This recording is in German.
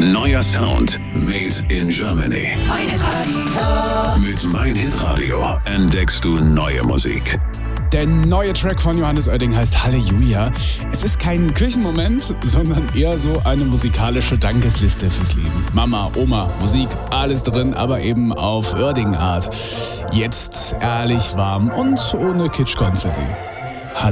Neuer Sound made in Germany. Mein Hitradio. Mit Mein Hitradio entdeckst du neue Musik. Der neue Track von Johannes Oerding heißt Halleluja. Es ist kein Kirchenmoment, sondern eher so eine musikalische Dankesliste fürs Leben. Mama, Oma, Musik, alles drin, aber eben auf Oerding-Art. Jetzt ehrlich warm und ohne Kitsch-Konfetti.